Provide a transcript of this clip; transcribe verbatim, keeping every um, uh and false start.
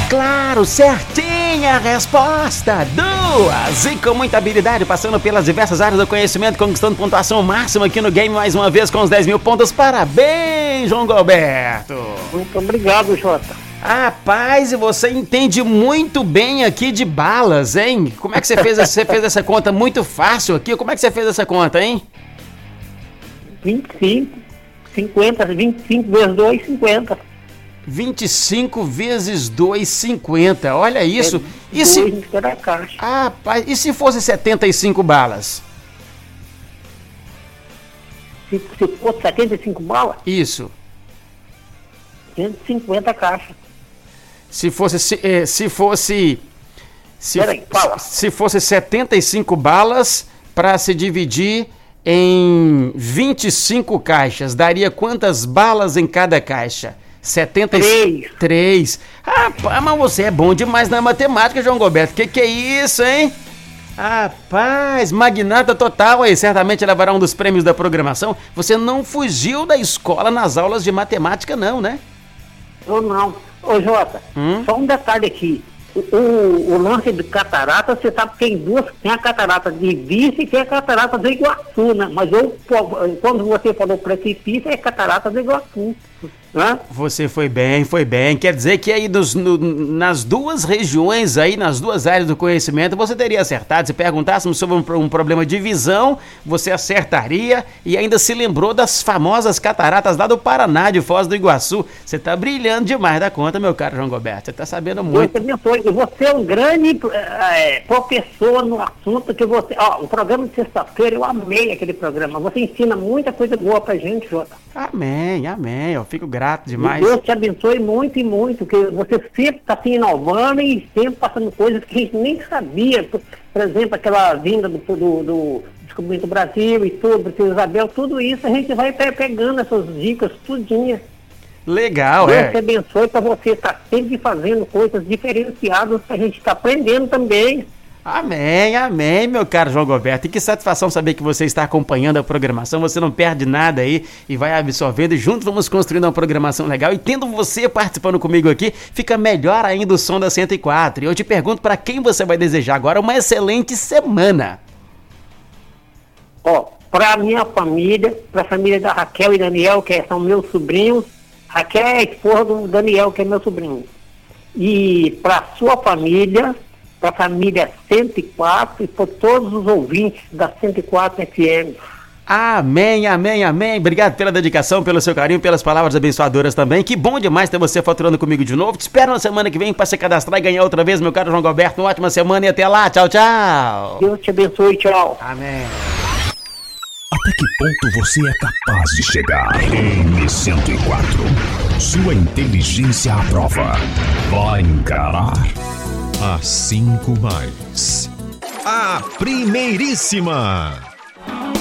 Claro, certinha a resposta. Duas. E com muita habilidade, passando pelas diversas áreas do conhecimento, conquistando pontuação máxima aqui no game, mais uma vez com os dez mil pontos. Parabéns, João Galberto. Muito obrigado, Jota. Rapaz, e você entende muito bem aqui de balas, hein? Como é que você fez, você fez essa conta muito fácil aqui? Como é que você fez essa conta, hein? vinte e cinco, cinquenta, vinte e cinco vezes dois, cinquenta. vinte e cinco vezes dois, cinquenta. Olha isso. É, e se... dois em cada caixa. Ah, rapaz, e se fosse setenta e cinco balas? Se, se fosse setenta e cinco balas, Isso. cento e cinquenta caixas. Se fosse... Se, eh, se fosse... Se, Peraí, fala. se fosse setenta e cinco balas para se dividir em vinte e cinco caixas, daria quantas balas em cada caixa? setenta e cinco. Três. Três. Rapaz, mas você é bom demais na matemática, João Galberto. Que que é isso, hein? Rapaz, magnata total aí. Certamente levará um dos prêmios da programação. Você não fugiu da escola nas aulas de matemática, não, né? Ou não. Ô, Jota, Hum? só um detalhe aqui. O, o, o lance de catarata, você sabe que tem duas, tem a catarata de Vice e tem a catarata do Iguaçu, né? Mas eu, quando você falou precipício, é catarata do Iguaçu, né? Você foi bem, foi bem. Quer dizer que aí dos, no, nas duas regiões aí, nas duas áreas do conhecimento, você teria acertado. Se perguntássemos sobre um, um problema de visão, você acertaria e ainda se lembrou das famosas cataratas lá do Paraná, de Foz do Iguaçu. Você tá brilhando demais da conta, meu caro João Galberto. Você tá sabendo muito. Deus te abençoe. Você é um grande é, professor no assunto que você... Ó, o programa de sexta-feira, eu amei aquele programa. Você ensina muita coisa boa pra gente, Jota. Amém, amém. Eu fico grato demais. Deus te abençoe muito e muito, que você sempre está se inovando e sempre passando coisas que a gente nem sabia. Por, por exemplo, aquela vinda do, do, do Descobrimento do Brasil e tudo, Princesa Isabel, tudo isso a gente vai pe- pegando essas dicas tudinha. Legal, Deus é. te abençoe para você estar sempre fazendo coisas diferenciadas, a gente está aprendendo também. Amém, amém, meu caro João Galberto. E que satisfação saber que você está acompanhando a programação, você não perde nada aí e vai absorvendo e juntos vamos construindo uma programação legal. E tendo você participando comigo aqui, fica melhor ainda o som da cento e quatro. E eu te pergunto para quem você vai desejar agora uma excelente semana. Ó, para minha família, para a família da Raquel e Daniel, que são meus sobrinhos. Raquel é a esposa do Daniel, que é meu sobrinho. E para sua família, para a família cento e quatro e por todos os ouvintes da cento e quatro F M. Amém, amém, amém. Obrigado pela dedicação, pelo seu carinho, pelas palavras abençoadoras também. Que bom demais ter você faturando comigo de novo. Te espero na semana que vem para se cadastrar e ganhar outra vez, meu caro João Galberto. Uma ótima semana e até lá. Tchau, tchau. Deus te abençoe, tchau. Amém. Até que ponto você é capaz de chegar? M cento e quatro. Sua inteligência à prova. Vai encarar A cinco mais. A primeiríssima.